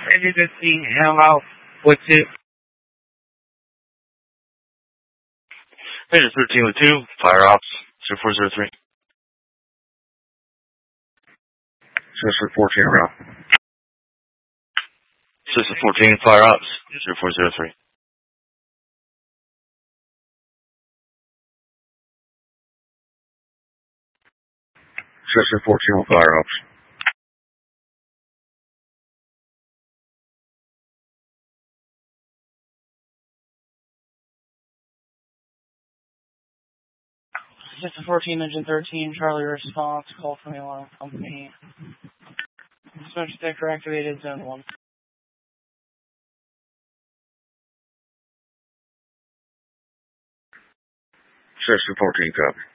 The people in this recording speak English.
Maybe the thing hello. What's it? Major 13 with 2, fire ops, 0403. System 14 around. System 14, fire ops, 0403. System 14 with fire ops. System 14, Engine 13, Charlie response, call from the alarm company. Smoke detector activated, zone 1. System 14, copy.